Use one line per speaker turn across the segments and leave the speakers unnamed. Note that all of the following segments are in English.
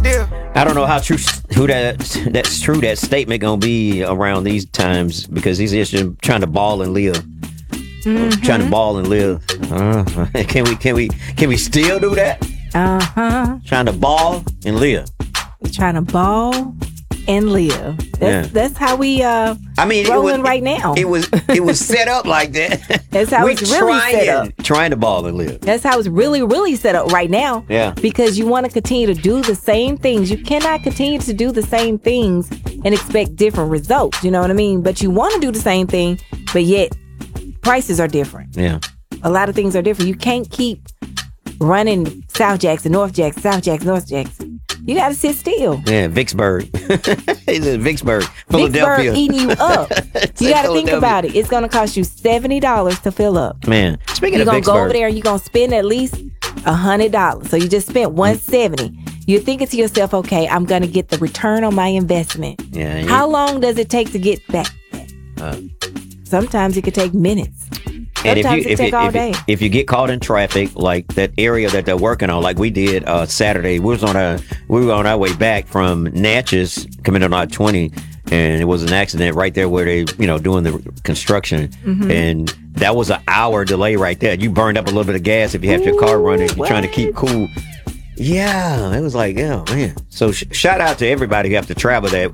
I don't know how true that's true. That statement gonna be around these times because he's just trying to ball and live. Trying to ball and live. Can we still do that? Trying to ball and live.
Trying to ball and live. That's how we rolling right now.
It was set up like that.
That's how it's really set up.
Trying to ball and live.
That's how it's really, really set up right now.
Yeah.
Because you want to continue to do the same things. You cannot continue to do the same things and expect different results. You know what I mean? But you want to do the same thing, but yet prices are different.
Yeah.
A lot of things are different. You can't keep running South Jackson, North Jackson, South Jackson, North Jackson. You got to sit still.
Yeah, Vicksburg. He's in Vicksburg, Philadelphia.
Vicksburg eating you up. You got to think about it. It's going to cost you $70 to fill up.
Man, speaking
of Vicksburg. You're going to go over there and you're going to spend at least $100. So you just spent $170. You're thinking to yourself, okay, I'm going to get the return on my investment.
Yeah.
How long does it take to get back? Sometimes it could take minutes.
And if you get caught in traffic, like that area that they're working on, like we did Saturday, we were on our way back from Natchez coming on I-20, and it was an accident right there where they, doing the construction, and that was an hour delay right there. You burned up a little bit of gas if you have your car running, you're trying to keep cool. Yeah, it was like, oh man. So shout out to everybody who have to travel that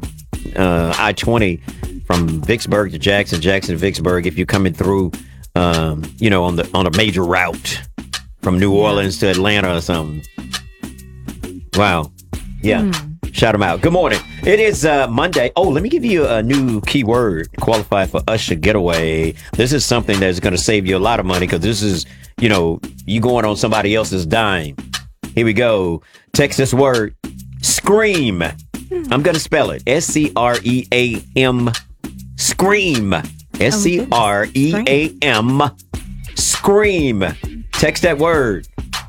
I-20 from Vicksburg to Jackson to Vicksburg. If you're coming through. On a major route from New Orleans to Atlanta or something. Wow. Yeah. Shout them out. Good morning. It is Monday. Oh, let me give you a new keyword. Qualify for Usher Getaway. This is something that's going to save you a lot of money because this is, you going on somebody else's dime. Here we go. Text this word. Scream. I'm going to spell it. SCREAM. Scream. SCREAM. Scream. Text that word.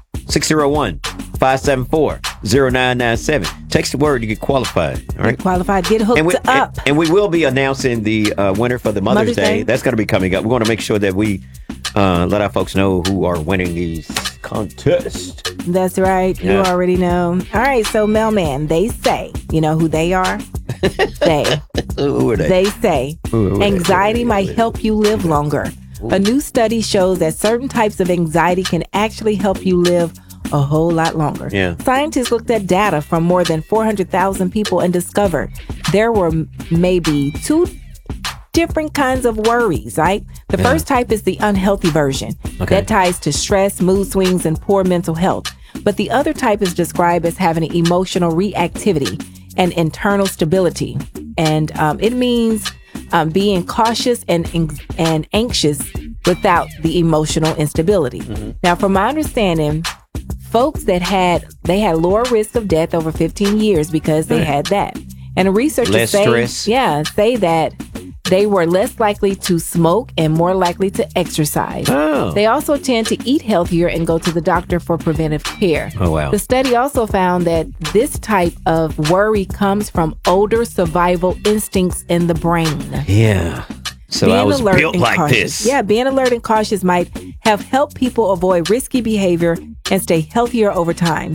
601-574-0997. Text the word, you get qualified. All right.
Get qualified. Get hooked up.
And we will be announcing the winner for the Mother's Day. That's going to be coming up. We want to make sure that we let our folks know who are winning these contests.
That's right. Yeah. You already know. All right. So, Mailman, they say, you know who they are?
Who are they?
They say anxiety might help you live longer. Ooh. A new study shows that certain types of anxiety can actually help you live a whole lot longer.
Yeah.
Scientists looked at data from more than 400,000 people and discovered there were maybe two different kinds of worries, right? The first type is the unhealthy version.
Okay.
That ties to stress, mood swings, and poor mental health. But the other type is described as having emotional reactivity and internal stability. And it means being cautious and anxious without the emotional instability. Mm-hmm. Now, from my understanding, folks that had lower risk of death over 15 years because they had that. And researchers say that they were less likely to smoke and more likely to exercise.
Oh.
They also tend to eat healthier and go to the doctor for preventive care.
Oh, wow.
The study also found that this type of worry comes from older survival instincts in the brain.
Yeah. So I was built like this.
Yeah, being alert and cautious might have helped people avoid risky behavior and stay healthier over time.